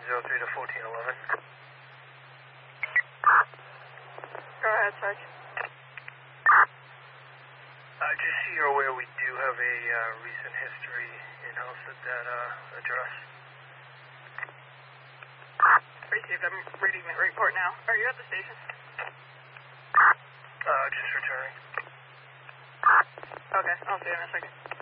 1403 to 1411. Go ahead, Sarge. Just so you're aware, we do have a recent history in-house at that address. Received. I'm reading the report now. Are you at the station? Just returning. Okay, I'll see you in a second.